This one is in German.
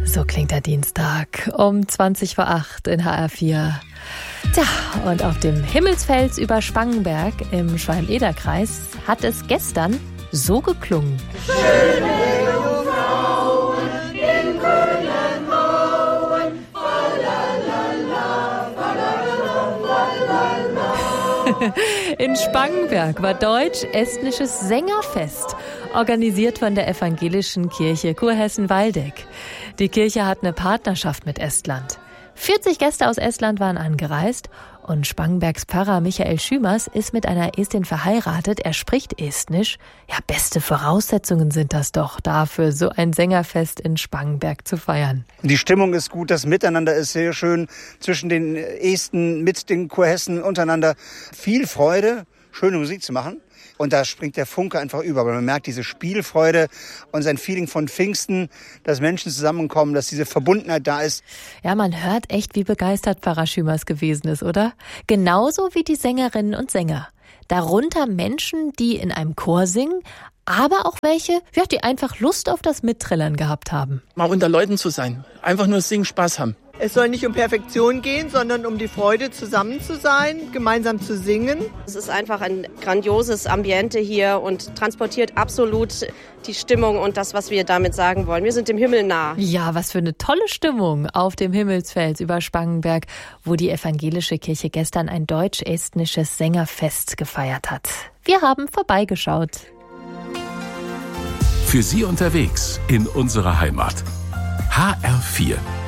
So klingt der Dienstag um 20:08 in HR4. Tja, und auf dem Himmelsfels über Spangenberg im Schwalm-Eder-Kreis hat es gestern so geklungen. Schöne Jungfrauen in grünen Auen, falalala, falalala. In Spangenberg war deutsch-estnisches Sängerfest, organisiert von der evangelischen Kirche Kurhessen-Waldeck. Die Kirche hat eine Partnerschaft mit Estland. 40 Gäste aus Estland waren angereist und Spangenbergs Pfarrer Michael Schümers ist mit einer Estin verheiratet. Er spricht Estnisch. Ja, beste Voraussetzungen sind das doch dafür, so ein Sängerfest in Spangenberg zu feiern. Die Stimmung ist gut, das Miteinander ist sehr schön zwischen den Esten mit den Kurhessen untereinander. Viel Freude, schöne Musik zu machen. Und da springt der Funke einfach über. Aber man merkt diese Spielfreude und sein Feeling von Pfingsten, dass Menschen zusammenkommen, dass diese Verbundenheit da ist. Ja, man hört echt, wie begeistert Pfarrer Schümers gewesen ist, oder? Genauso wie die Sängerinnen und Sänger. Darunter Menschen, die in einem Chor singen, aber auch welche, ja, die einfach Lust auf das Mittrillern gehabt haben. Mal unter Leuten zu sein, einfach nur singen, Spaß haben. Es soll nicht um Perfektion gehen, sondern um die Freude, zusammen zu sein, gemeinsam zu singen. Es ist einfach ein grandioses Ambiente hier und transportiert absolut die Stimmung und das, was wir damit sagen wollen. Wir sind dem Himmel nah. Ja, was für eine tolle Stimmung auf dem Himmelsfels über Spangenberg, wo die evangelische Kirche gestern ein deutsch-estnisches Sängerfest gefeiert hat. Wir haben vorbeigeschaut. Für Sie unterwegs in unserer Heimat. HR4